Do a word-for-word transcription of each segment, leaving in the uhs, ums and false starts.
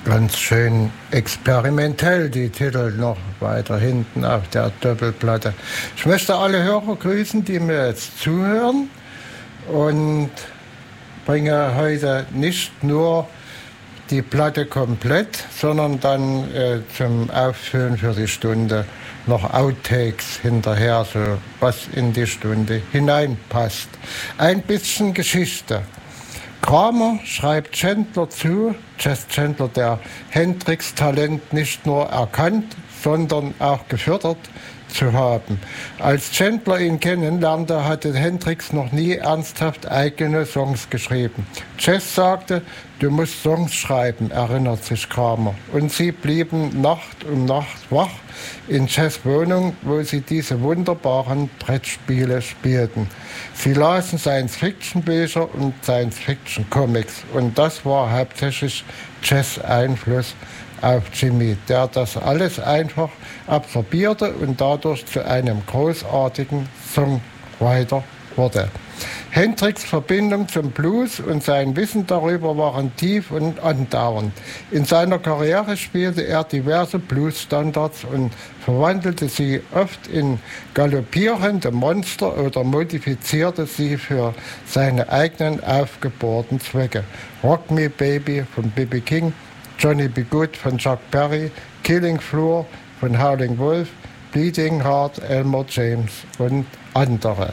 Ganz schön experimentell, die Titel noch weiter hinten auf der Doppelplatte. Ich möchte alle Hörer grüßen, die mir jetzt zuhören, und bringe heute nicht nur die Platte komplett, sondern dann äh, zum Auffüllen für die Stunde noch Outtakes hinterher, so was in die Stunde hineinpasst. Ein bisschen Geschichte. Kramer schreibt Chandler zu, Jess Chandler, der Hendrix Talent nicht nur erkannt, sondern auch gefördert zu haben. Als Chandler ihn kennenlernte, hatte Hendrix noch nie ernsthaft eigene Songs geschrieben. Jess sagte, du musst Songs schreiben, erinnert sich Kramer. Und sie blieben Nacht um Nacht wach in Jess' Wohnung, wo sie diese wunderbaren Brettspiele spielten. Sie lasen Science-Fiction-Bücher und Science-Fiction-Comics. Und das war hauptsächlich Jess' Einfluss auf Jimmy, der das alles einfach absorbierte und dadurch zu einem großartigen Songwriter wurde. Hendrix' Verbindung zum Blues und sein Wissen darüber waren tief und andauernd. In seiner Karriere spielte er diverse Blues-Standards und verwandelte sie oft in galoppierende Monster oder modifizierte sie für seine eigenen aufgebohrten Zwecke. Rock Me Baby von B B King, Johnny B. Good von Chuck Berry, Killing Floor von Howling Wolf, Bleeding Heart, Elmer James und andere.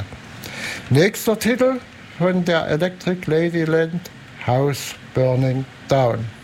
Nächster Titel von der Electric Ladyland, House Burning Down.